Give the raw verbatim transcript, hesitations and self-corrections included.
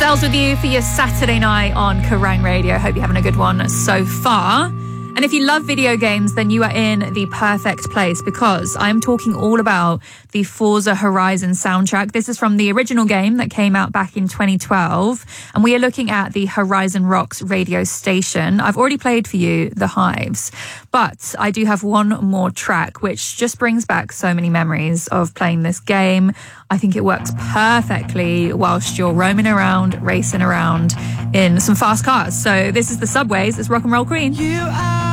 Zells with you for your Saturday night on Kerrang Radio. Hope you're having a good one so far. And if you love video games, then you are in the perfect place, because I'm talking all about the Forza Horizon soundtrack. This is from the original game that came out back in twenty twelve. And we are looking at the Horizon Rocks radio station. I've already played for you The Hives, but I do have one more track, which just brings back so many memories of playing this game. I think it works perfectly whilst you're roaming around, racing around in some fast cars. So this is the Subways. It's Rock and Roll Queen. You are